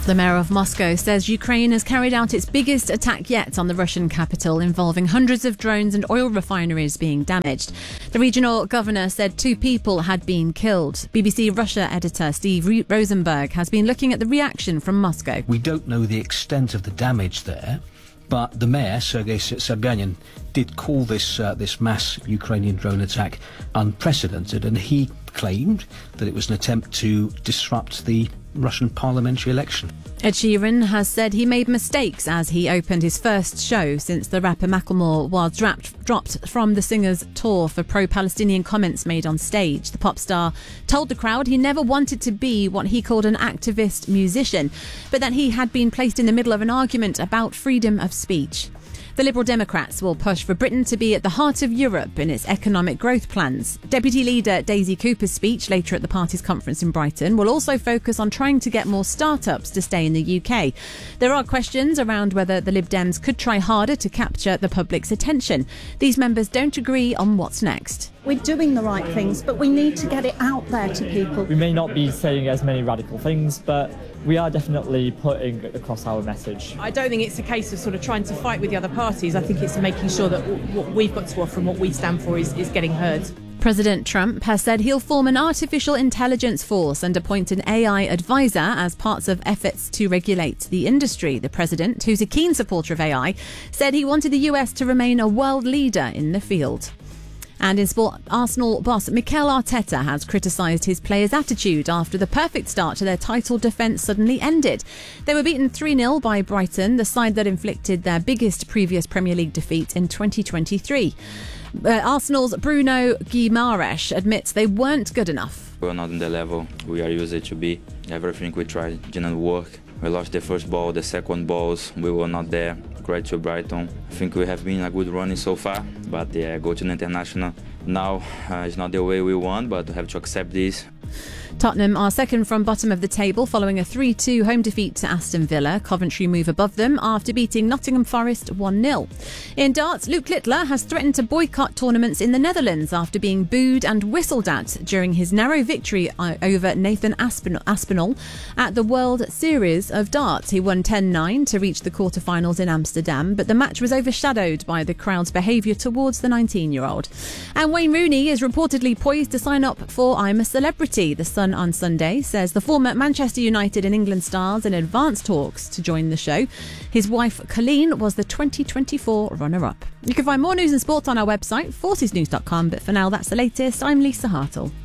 The mayor of Moscow says Ukraine has carried out its biggest attack yet on the Russian capital, involving hundreds of drones and oil refineries being damaged. The regional governor said 2 people had been killed. BBC Russia editor Steve Rosenberg has been looking at the reaction from Moscow. We don't know the extent of the damage there, but the mayor, Sergei Serganyan, did call this mass Ukrainian drone attack unprecedented, and he claimed that it was an attempt to disrupt the Russian parliamentary election. Ed Sheeran has said he made mistakes as he opened his first show since the rapper Macklemore was dropped from the singer's tour for pro-Palestinian comments made on stage. The pop star told the crowd he never wanted to be what he called an activist musician, but that he had been placed in the middle of an argument about freedom of speech. The Liberal Democrats will push for Britain to be at the heart of Europe in its economic growth plans. Deputy Leader Daisy Cooper's speech later at the party's conference in Brighton will also focus on trying to get more startups to stay in the UK. There are questions around whether the Lib Dems could try harder to capture the public's attention. These members don't agree on what's next. We're doing the right things, but we need to get it out there to people. We may not be saying as many radical things, but we are definitely putting across our message. I don't think it's a case of sort of trying to fight with the other parties. I think it's making sure that what we've got to offer and what we stand for is getting heard. President Trump has said he'll form an artificial intelligence force and appoint an AI advisor as parts of efforts to regulate the industry. The president, who's a keen supporter of AI, said he wanted the US to remain a world leader in the field. And in sport, Arsenal boss Mikel Arteta has criticised his players' attitude after the perfect start to their title defence suddenly ended. They were beaten 3-0 by Brighton, the side that inflicted their biggest previous Premier League defeat in 2023. Arsenal's Bruno Guimaraes admits they weren't good enough. We're not on the level we are used to be. Everything we tried didn't work. We lost the first ball, the second balls, we were not there. Great to Brighton. I think we have been a good running so far, but go to the international. Now it's not the way we want, but we have to accept this. Tottenham are second from bottom of the table following a 3-2 home defeat to Aston Villa. Coventry move above them after beating Nottingham Forest 1-0. In darts, Luke Littler has threatened to boycott tournaments in the Netherlands after being booed and whistled at during his narrow victory over Nathan Aspinall at the World Series of Darts. He won 10-9 to reach the quarterfinals in Amsterdam, but the match was overshadowed by the crowd's behaviour towards the 19-year-old. And Wayne Rooney is reportedly poised to sign up for I'm a Celebrity. The Sun on Sunday says the former Manchester United and England stars in advanced talks to join the show. His wife Colleen was the 2024 runner-up. You can find more news and sports on our website, forcesnews.com, but for now that's the latest. I'm Lisa Hartle.